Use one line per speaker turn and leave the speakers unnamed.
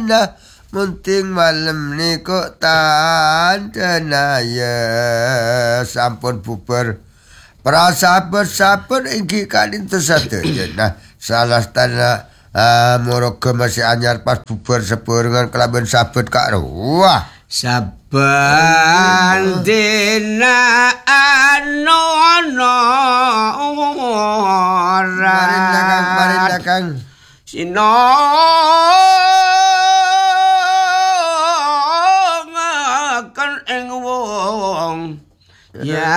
Nah munting malam niku tahan cenaya sampun bubar para sahabat-sahabat inggih kalih tersatu. Nah salah tanah Morogo masih anyar pas bubar sebarengan kelaban sahabat karo. Wah
saban dina anono ora
marin dakang
sinongaken ing wong ya